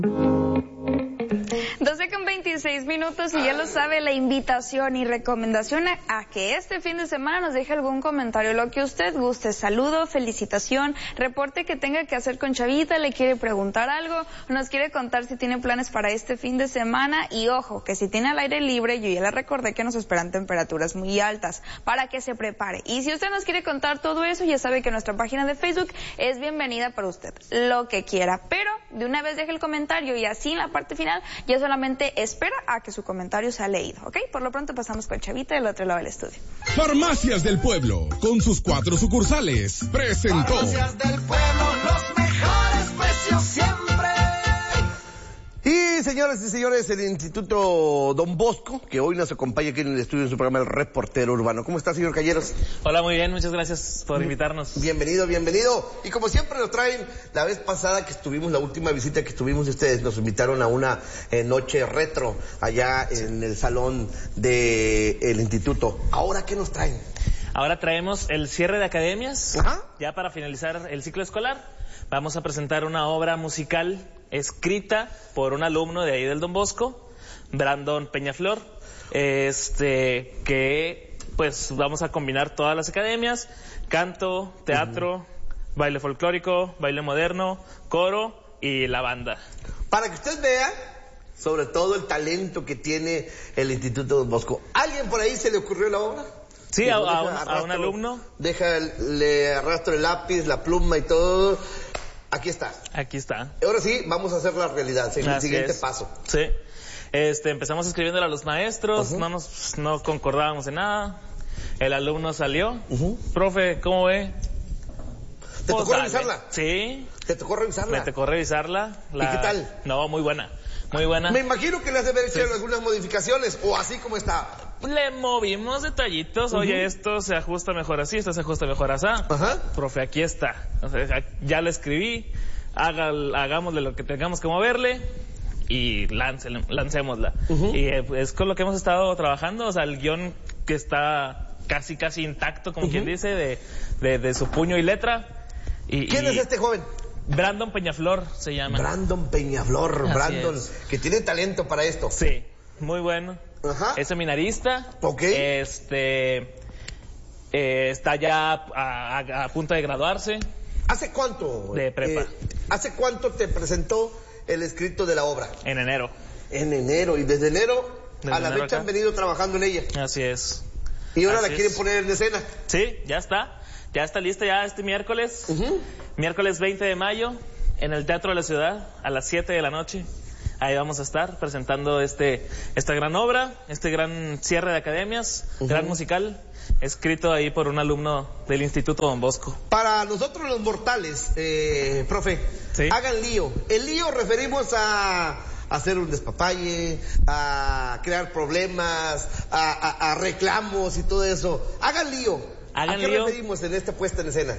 12:26 y ya lo sabe, la invitación y recomendación a que este fin de semana nos deje algún comentario, lo que usted guste, saludo, felicitación, reporte que tenga que hacer con Chavita, le quiere preguntar algo, nos quiere contar si tiene planes para este fin de semana y ojo, que si tiene al aire libre, yo ya le recordé que nos esperan temperaturas muy altas para que se prepare. Y si usted nos quiere contar todo eso, ya sabe que nuestra página de Facebook es bienvenida para usted, lo que quiera, pero de una vez deje el comentario y así en la parte final ya solamente espera a que su comentario sea leído, ¿ok? Por lo pronto pasamos con Chavita del otro lado del estudio. Farmacias del Pueblo, con sus 4 sucursales, presentó. Farmacias del Pueblo, los mejores precios siempre. Y señoras y señores, el Instituto Don Bosco, que hoy nos acompaña aquí en el estudio en su programa El Reportero Urbano. ¿Cómo está, señor Calleros? Hola, muy bien, muchas gracias por invitarnos. Bienvenido, bienvenido. Y como siempre nos traen, la vez pasada que estuvimos, la última visita que estuvimos de ustedes, nos invitaron a una noche retro allá en el salón del Instituto. ¿Ahora qué nos traen? Ahora traemos el cierre de academias. Ajá. Ya para finalizar el ciclo escolar. Vamos a presentar una obra musical escrita por un alumno de ahí del Don Bosco, Brandon Peñaflor, que pues vamos a combinar todas las academias, canto, teatro, baile folclórico, baile moderno, coro y la banda. Para que usted vea, sobre todo el talento que tiene el Instituto Don Bosco. ¿Alguien por ahí se le ocurrió la obra? Sí, a un alumno. Le arrastro el lápiz, la pluma y todo. Aquí está. Aquí está. Ahora sí, vamos a hacer la realidad, el siguiente paso. Sí. Empezamos escribiéndole a los maestros, no concordábamos en nada. El alumno salió. Profe, ¿cómo ve? ¿Te tocó revisarla? Sí. ¿Te tocó revisarla? Me tocó revisarla. ¿Y qué tal? No, muy buena. Muy buena. Me imagino que le has de haber hecho algunas modificaciones, o así como está. Le movimos detallitos, oye, esto se ajusta mejor así, esto se ajusta mejor así. Profe, aquí está. O sea, ya le escribí, hagámosle lo que tengamos que moverle y lancémosla. Y es con lo que hemos estado trabajando, o sea, el guión que está casi intacto, como quien dice, de su puño y letra. ¿Quién es este joven? Brandon Peñaflor se llama. Brandon Peñaflor, Así Brandon, es. Que tiene talento para esto. Sí, muy bueno. Es seminarista. Ok. Está ya a punto de graduarse. ¿Hace cuánto? De prepa. ¿Hace cuánto te presentó el escrito de la obra? En enero. En enero, y desde enero a la fecha han venido trabajando en ella. Así es. ¿Y ahora la quieren poner en escena? Sí, ya está. Ya está lista ya este miércoles. Miércoles 20 de mayo, en el Teatro de la Ciudad, a las 7 de la noche. Ahí vamos a estar presentando esta gran obra, este gran cierre de academias, gran musical, escrito ahí por un alumno del Instituto Don Bosco. Para nosotros los mortales, profe, hagan lío. El lío referimos a hacer un despapalle, a crear problemas, a reclamos y todo eso. Hagan lío. ¿A qué referimos en esta puesta en escena?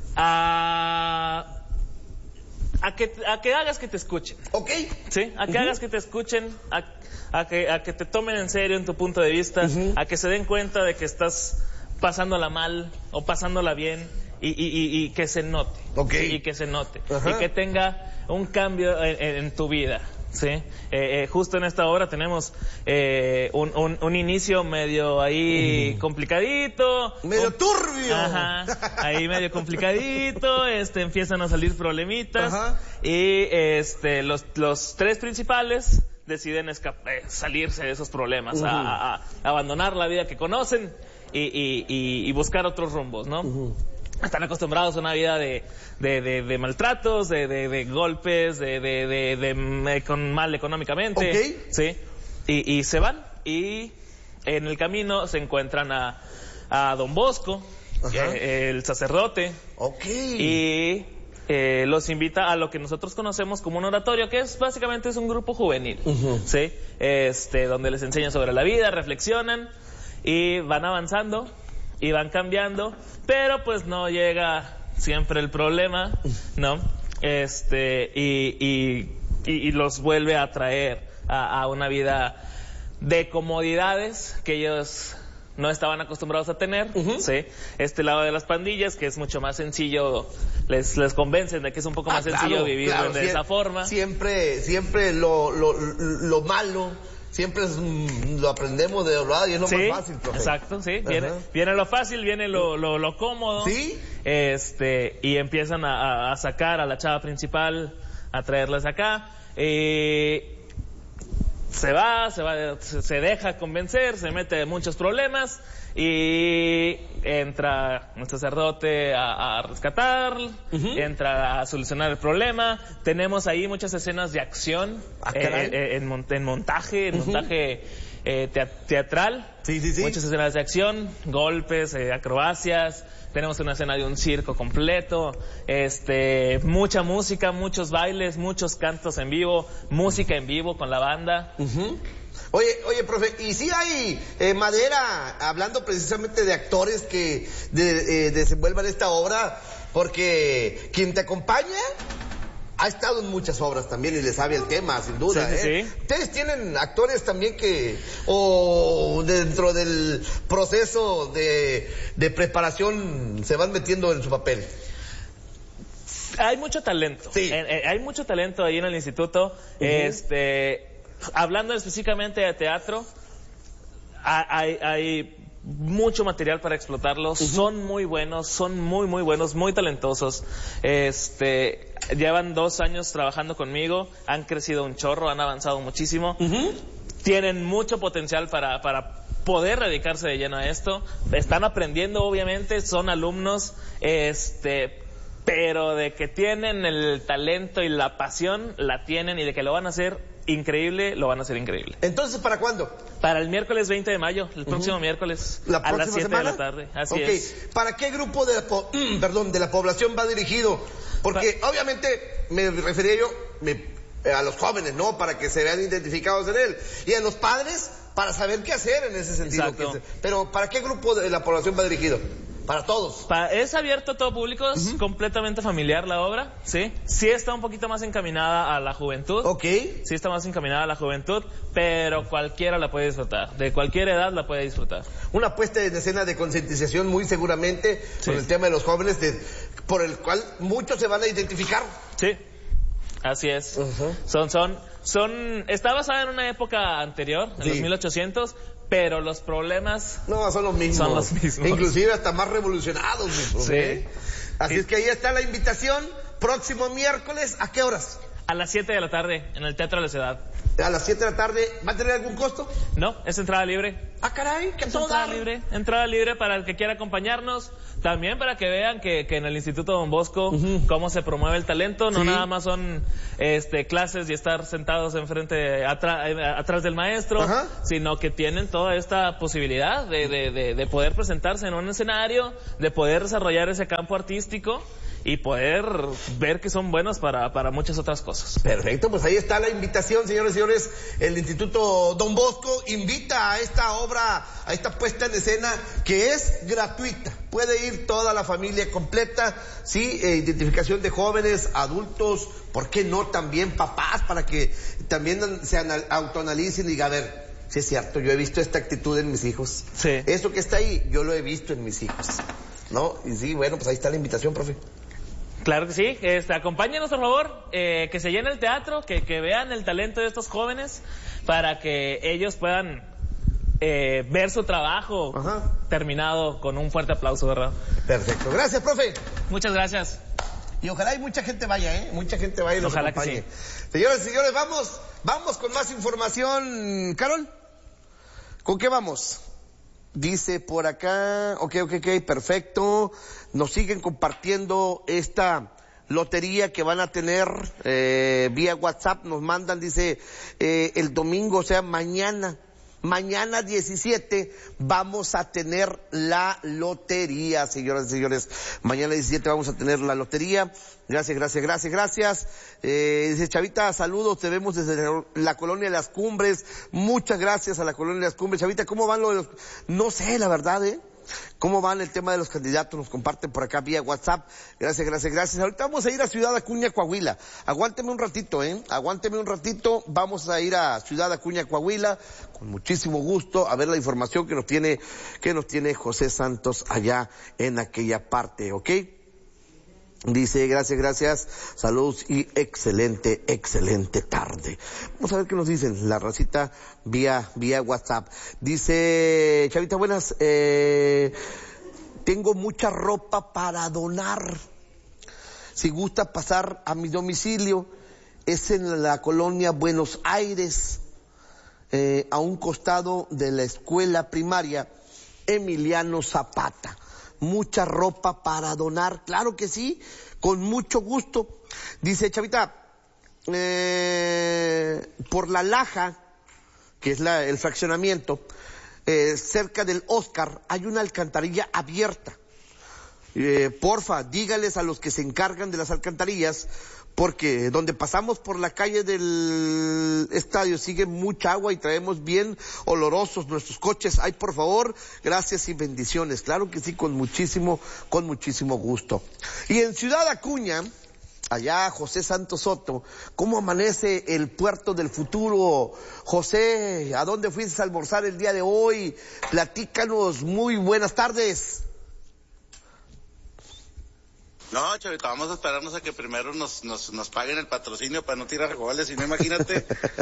A que hagas que te escuchen. ¿Ok? Sí, a que hagas que te escuchen, a que te tomen en serio en tu punto de vista, a que se den cuenta de que estás pasándola mal o pasándola bien y que se note. Y que se note. Y que tenga un cambio en tu vida. Sí, justo en esta obra tenemos un inicio medio ahí complicadito, medio turbio, ahí medio complicadito, empiezan a salir problemitas y los 3 principales deciden salirse de esos problemas, a abandonar la vida que conocen y buscar otros rumbos, ¿no? Están acostumbrados a una vida de maltratos, de golpes, con mal económicamente. Sí. Y se van. Y en el camino se encuentran a Don Bosco, el sacerdote. Y los invita a lo que nosotros conocemos como un oratorio, que básicamente es un grupo juvenil. ¿Sí? Donde les enseñan sobre la vida, reflexionan y van avanzando. Y van cambiando, pero pues no llega siempre el problema, ¿no? Y los vuelve a traer a una vida de comodidades que ellos no estaban acostumbrados a tener, ¿sí? Este lado de las pandillas, que es mucho más sencillo, les convencen de que es un poco más sencillo vivir de esa forma. Siempre lo malo, siempre lo aprendemos de lado y es lo más fácil, profe. Exacto, sí. Viene lo fácil, viene lo cómodo. Sí. Y empiezan a sacar a la chava principal, a traerlas acá. Se deja convencer, se mete en muchos problemas y entra un sacerdote a rescatar, entra a solucionar el problema. Tenemos ahí muchas escenas de acción en montaje teatral. Sí. Muchas escenas de acción, golpes, acrobacias. Tenemos una escena de un circo completo, mucha música, muchos bailes, muchos cantos en vivo, música en vivo con la banda. Oye, profe, ¿y si hay madera, hablando precisamente de actores que desenvuelvan esta obra? Porque quien te acompaña ha estado en muchas obras también y le sabe el tema, sin duda. Sí. ¿Ustedes tienen actores también o dentro del proceso de preparación se van metiendo en su papel? Hay mucho talento. Sí. Hay mucho talento ahí en el instituto. Hablando específicamente de teatro, hay mucho material para explotarlos. Son muy buenos, son muy buenos, muy talentosos. Llevan 2 años trabajando conmigo, han crecido un chorro, han avanzado muchísimo. Tienen mucho potencial para poder dedicarse de lleno a esto. Están aprendiendo, obviamente, son alumnos, pero de que tienen el talento y la pasión, la tienen, y de que lo van a hacer increíble, lo van a hacer increíble. Entonces, ¿para cuándo? Para el miércoles 20 de mayo, el próximo miércoles, a las 7 de la tarde. Así es. ¿Para qué grupo de la población va dirigido? Porque obviamente me refería yo a los jóvenes, ¿no? Para que se vean identificados en él. Y a los padres, para saber qué hacer en ese sentido. Pero ¿para qué grupo de la población va dirigido? Para todos. Es abierto a todo público, es completamente familiar la obra, ¿sí? Sí está un poquito más encaminada a la juventud. Sí está más encaminada a la juventud, pero cualquiera la puede disfrutar. De cualquier edad la puede disfrutar. Una puesta en escena de concientización muy seguramente con el tema de los jóvenes, por el cual muchos se van a identificar. Sí, así es. Está basada en una época anterior, en los 1800, pero los problemas son los mismos. Inclusive hasta más revolucionados, mi profe. Sí. Así es que ahí está la invitación. Próximo miércoles, ¿a qué horas? A las 7 de la tarde, en el Teatro de la Ciudad. A las 7 de la tarde, ¿va a tener algún costo? No, es entrada libre. Ah, caray, ¿qué todo? Entrada libre para el que quiera acompañarnos. También para que vean que en el Instituto Don Bosco, cómo se promueve el talento. No nada más son clases y estar sentados enfrente, atrás del maestro, sino que tienen toda esta posibilidad de poder presentarse en un escenario, de poder desarrollar ese campo artístico y poder ver que son buenos para muchas otras cosas. Perfecto, pues ahí está la invitación, señores y señores. El Instituto Don Bosco invita a esta obra, a esta puesta en escena que es gratuita. Puede ir toda la familia completa, sí, identificación de jóvenes, adultos, ¿por qué no también papás? Para que también se autoanalicen y digan, a ver, sí es cierto, yo he visto esta actitud en mis hijos. Sí. Eso que está ahí, yo lo he visto en mis hijos, ¿no? Y sí, bueno, pues ahí está la invitación, profe. Claro que sí, acompáñenos por favor, que se llene el teatro, que vean el talento de estos jóvenes para que ellos puedan ver su trabajo terminado con un fuerte aplauso, ¿verdad? Perfecto, gracias, profe. Muchas gracias. Y ojalá y mucha gente vaya, mucha gente vaya y nos acompañe. Señoras y señores, vamos con más información. Carol, ¿con qué vamos? Dice por acá, ok, perfecto. Nos siguen compartiendo esta lotería que van a tener vía WhatsApp. Nos mandan, dice, el domingo, o sea, mañana 17 vamos a tener la lotería, señoras y señores. Mañana 17 vamos a tener la lotería. Gracias. Dice Chavita, saludos, te vemos desde la Colonia de las Cumbres. Muchas gracias a la Colonia de las Cumbres. Chavita, ¿cómo van los? No sé, la verdad, ¿Cómo van el tema de los candidatos? Nos comparten por acá vía WhatsApp. Gracias. Ahorita vamos a ir a Ciudad Acuña, Coahuila. Aguánteme un ratito, Vamos a ir a Ciudad Acuña, Coahuila, con muchísimo gusto, a ver la información que nos tiene José Santos allá en aquella parte, ¿ok? Dice, gracias, saludos y excelente tarde. Vamos a ver qué nos dicen, la racita vía WhatsApp. Dice, Chavita, buenas, tengo mucha ropa para donar. Si gusta pasar a mi domicilio, es en la colonia Buenos Aires, a un costado de la escuela primaria Emiliano Zapata. Mucha ropa para donar, claro que sí, con mucho gusto. Dice, Chavita, por la Laja, que es el fraccionamiento, cerca del Oscar, hay una alcantarilla abierta. Porfa, dígales a los que se encargan de las alcantarillas, porque donde pasamos por la calle del estadio sigue mucha agua y traemos bien olorosos nuestros coches. Ay, por favor, gracias y bendiciones. Claro que sí, con muchísimo gusto. Y en Ciudad Acuña, allá José Santos Soto, ¿cómo amanece el puerto del futuro? José, ¿a dónde fuiste a almorzar el día de hoy? Platícanos, muy buenas tardes. No, Chavita, vamos a esperarnos a que primero nos paguen el patrocinio para no tirar goles, si no, imagínate.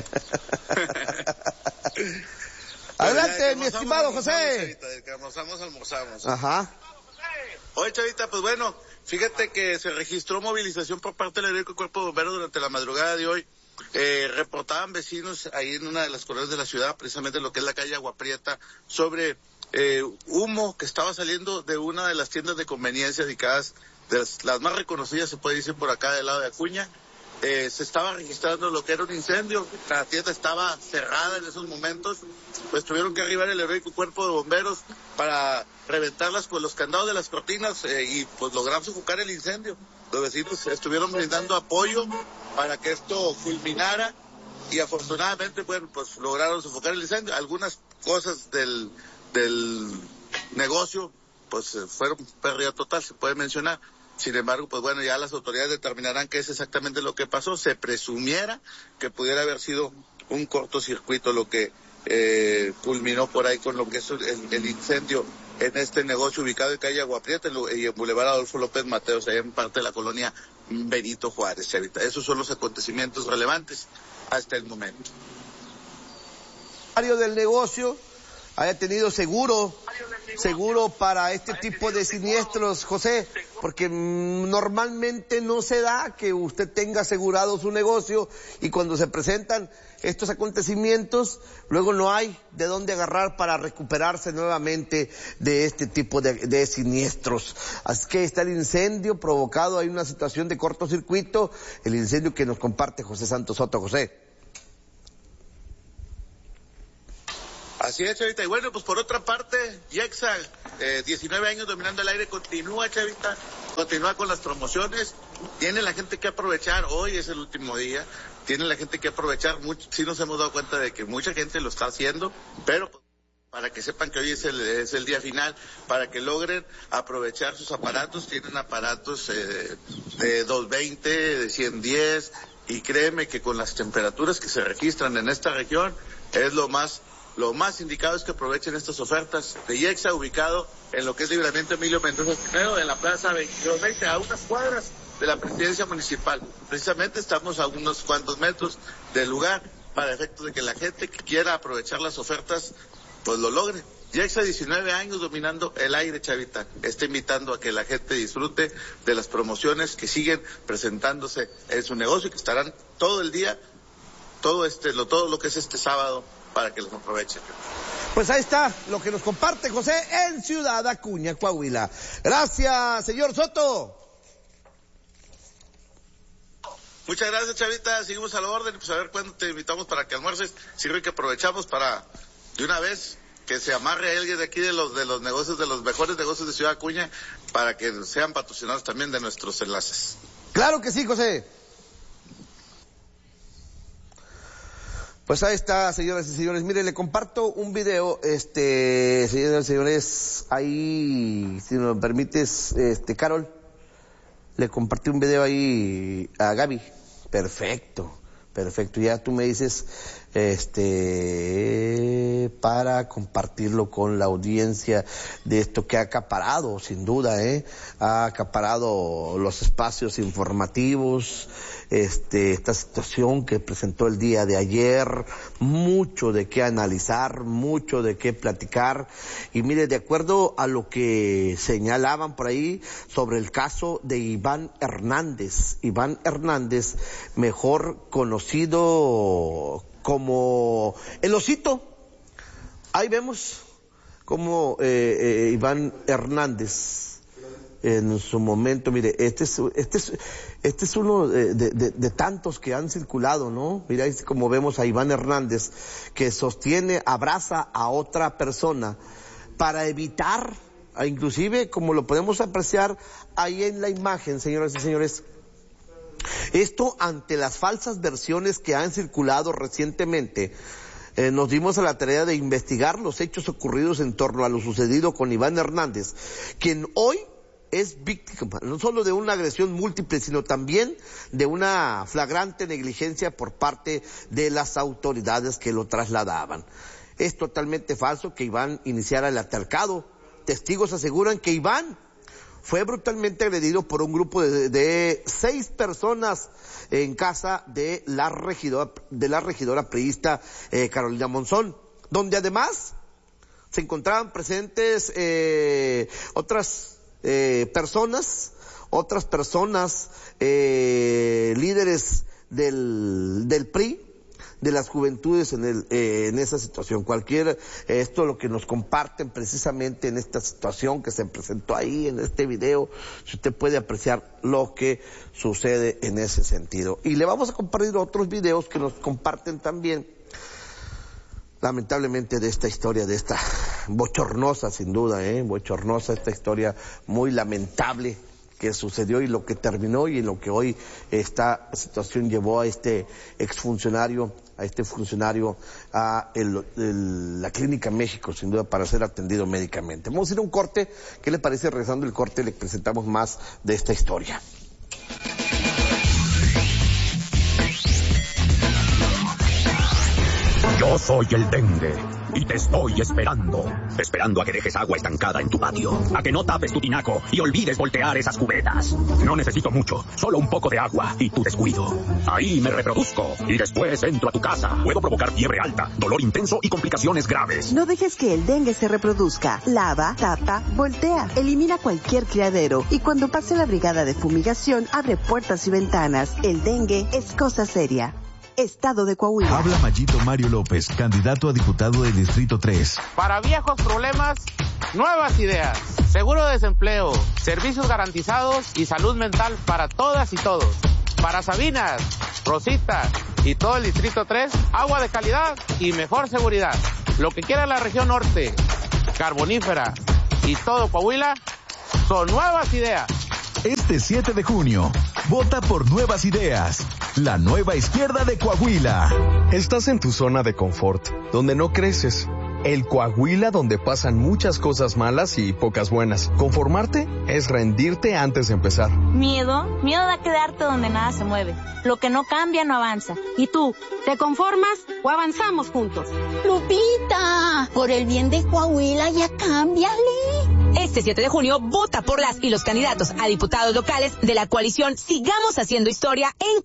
Adelante, mi estimado José. Chavita, de que almorzamos. Ajá. Oye, Chavita, pues bueno, fíjate que se registró movilización por parte del Heroico Cuerpo de Bomberos durante la madrugada de hoy. Reportaban vecinos ahí en una de las colonias de la ciudad, precisamente lo que es la calle Agua Prieta, sobre humo que estaba saliendo de una de las tiendas de conveniencia dedicadas, de las más reconocidas, se puede decir, por acá del lado de Acuña. Se estaba registrando lo que era un incendio, la tienda estaba cerrada en esos momentos, pues tuvieron que arribar el Heroico Cuerpo de Bomberos para reventar los candados de las cortinas y pues lograr sofocar el incendio. Los vecinos estuvieron brindando apoyo para que esto culminara y afortunadamente, bueno, pues lograron sofocar el incendio. Algunas cosas del negocio pues fueron pérdida total, se puede mencionar. Sin embargo, pues bueno, ya las autoridades determinarán qué es exactamente lo que pasó. Se presumiera que pudiera haber sido un cortocircuito lo que culminó por ahí con lo que es el incendio en este negocio ubicado en calle Agua Prieta y en Boulevard Adolfo López Mateos, allá en parte de la colonia Benito Juárez, Chavita. Esos son los acontecimientos relevantes hasta el momento. Del negocio haya tenido seguro para este tipo de siniestros, José, porque normalmente no se da que usted tenga asegurado su negocio y cuando se presentan estos acontecimientos, luego no hay de dónde agarrar para recuperarse nuevamente de este tipo de siniestros. Así que está el incendio provocado, hay una situación de cortocircuito, el incendio que nos comparte José Santos Soto. José. Así es, Chavita. Y bueno, pues por otra parte, Yexa, 19 años dominando el aire, continúa, Chavita, continúa con las promociones. Tiene la gente que aprovechar, hoy es el último día, tiene la gente que aprovechar. Sí nos hemos dado cuenta de que mucha gente lo está haciendo, pero para que sepan que hoy es el día final, para que logren aprovechar sus aparatos. Tienen aparatos de 220, de 110, y créeme que con las temperaturas que se registran en esta región, es lo más indicado es que aprovechen estas ofertas de Yexa, ubicado en lo que es Libramiento Emilio Mendoza Pineda, en la Plaza 2220, a unas cuadras de la Presidencia Municipal. Precisamente estamos a unos cuantos metros del lugar, para efectos de que la gente que quiera aprovechar las ofertas, pues lo logre. Yexa, 19 años dominando el aire, Chavita, está invitando a que la gente disfrute de las promociones que siguen presentándose en su negocio y que estarán todo el día, todo lo que es este sábado, para que los aprovechen. Pues ahí está lo que nos comparte José en Ciudad Acuña, Coahuila. Gracias, señor Soto. Muchas gracias, Chavita. Seguimos a la orden. Pues a ver cuándo te invitamos para que almuerces. Sirve que aprovechamos para, de una vez, que se amarre a alguien de aquí de los negocios, de los mejores negocios de Ciudad Acuña, para que sean patrocinados también de nuestros enlaces. Claro que sí, José. Pues ahí está, señoras y señores. Mire, le comparto un video, señoras y señores, ahí, si me permites, Carol, le compartí un video ahí a Gaby. Perfecto, ya tú me dices, para compartirlo con la audiencia de esto que ha acaparado, sin duda, ha acaparado los espacios informativos, esta situación que presentó el día de ayer, mucho de qué analizar, mucho de qué platicar, y mire, de acuerdo a lo que señalaban por ahí sobre el caso de Iván Hernández, mejor conocido como el Osito. Ahí vemos como Iván Hernández en su momento, mire, este es uno de tantos que han circulado, ¿no? Mira, como vemos a Iván Hernández que abraza a otra persona para evitar, inclusive como lo podemos apreciar ahí en la imagen, señoras y señores, esto ante las falsas versiones que han circulado recientemente. Nos dimos a la tarea de investigar los hechos ocurridos en torno a lo sucedido con Iván Hernández, quien hoy es víctima no solo de una agresión múltiple, sino también de una flagrante negligencia por parte de las autoridades que lo trasladaban. Es totalmente falso que Iván iniciara el altercado. Testigos aseguran que Iván fue brutalmente agredido por un grupo de 6 personas en casa de la regidora priista Carolina Monzón, donde además se encontraban presentes otras personas, líderes del PRI, de las juventudes en esa situación. Esto es lo que nos comparten precisamente en esta situación que se presentó ahí en este video, si usted puede apreciar lo que sucede en ese sentido. Y le vamos a compartir otros videos que nos comparten también, lamentablemente, de esta historia, de esta bochornosa, sin duda, bochornosa, esta historia muy lamentable que sucedió y lo que terminó y en lo que hoy esta situación llevó a este exfuncionario, a la Clínica México, sin duda, para ser atendido médicamente. Vamos a ir a un corte. ¿Qué le parece? Regresando el corte le presentamos más de esta historia. Yo soy el dengue y te estoy esperando a que dejes agua estancada en tu patio, a que no tapes tu tinaco y olvides voltear esas cubetas. No necesito mucho, solo un poco de agua y tu descuido. Ahí me reproduzco y después entro a tu casa. Puedo provocar fiebre alta, dolor intenso y complicaciones graves. No dejes que el dengue se reproduzca. Lava, tapa, voltea. Elimina cualquier criadero y cuando pase la brigada de fumigación, abre puertas y ventanas. El dengue es cosa seria. Estado de Coahuila. Habla Mayito Mario López, candidato a diputado del Distrito 3. Para viejos problemas, nuevas ideas. Seguro de desempleo, servicios garantizados y salud mental para todas y todos. Para Sabinas, Rosita y todo el Distrito 3, agua de calidad y mejor seguridad. Lo que quiera la región norte, carbonífera y todo Coahuila, son nuevas ideas. Este 7 de junio, vota por Nuevas Ideas, la nueva izquierda de Coahuila. Estás en tu zona de confort, donde no creces. El Coahuila donde pasan muchas cosas malas y pocas buenas. Conformarte es rendirte antes de empezar. Miedo da quedarte donde nada se mueve. Lo que no cambia no avanza. ¿Y tú, te conformas o avanzamos juntos? Lupita, por el bien de Coahuila ya cámbiale. Este 7 de junio, vota por las y los candidatos a diputados locales de la coalición Sigamos Haciendo Historia en